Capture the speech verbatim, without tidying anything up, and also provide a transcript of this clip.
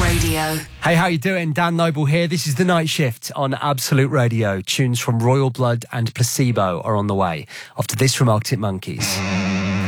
Radio. Hey, how you doing? Dan Noble here. This is The Night Shift on Absolute Radio. Tunes from Royal Blood and Placebo are on the way. After this from Arctic Monkeys.